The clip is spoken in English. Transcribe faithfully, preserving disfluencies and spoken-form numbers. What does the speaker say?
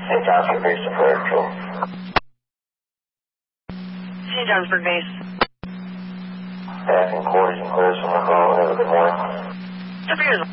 Saint Johnsburg base to Fire Patrol. Saint Johnsburg base. Back in quarters and clears from the call. Have a good morning. Super.